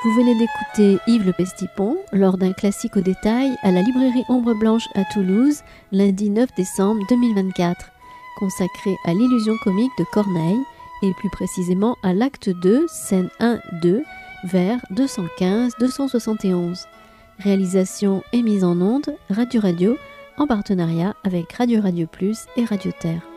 Vous venez d'écouter Yves Le Pestipon lors d'un classique au détail à la librairie Ombre Blanche à Toulouse, lundi 9 décembre 2024, consacré à l'illusion comique de Corneille et plus précisément à l'acte 2, scène 1-2, vers 215-271. Réalisation et mise en onde, Radio en partenariat avec Radio Plus et Radio Terre.